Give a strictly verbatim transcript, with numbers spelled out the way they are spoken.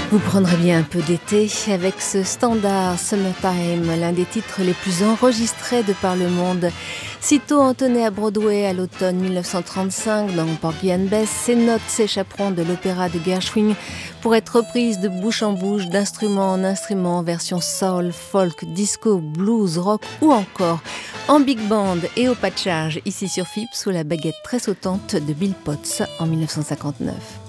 Vous prendrez bien un peu d'été avec ce standard Summertime, l'un des titres les plus enregistrés de par le monde. Sitôt entonné à Broadway à l'automne dix-neuf cent trente-cinq dans Porgy and Bess, ces notes s'échapperont de l'opéra de Gershwin pour être reprises de bouche en bouche, d'instrument en instrument, version soul, folk, disco, blues, rock ou encore en big band et au pas de charge, ici sur F I P, sous la baguette très sautante de Bill Potts en dix-neuf cent cinquante-neuf.